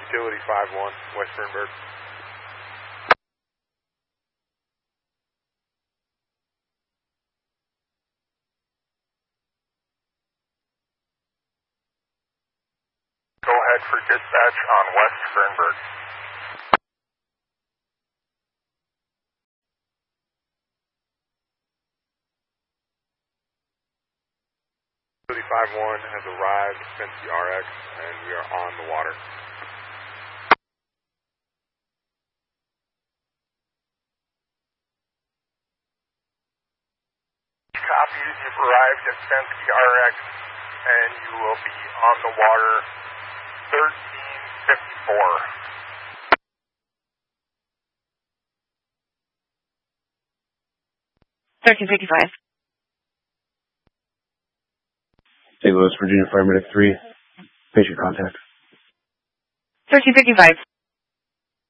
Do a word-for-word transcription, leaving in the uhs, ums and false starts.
Utility five one, West Fernburg. Go ahead for dispatch on West Fernburg. Utility five one has arrived, sent the R X, and we are on the water. Copy, you've arrived at Sensky R X, and you will be on the water thirteen fifty-four. thirteen fifty-five. Saint Louis, Virginia, Fire Medic three. Patient contact. thirteen fifty-five.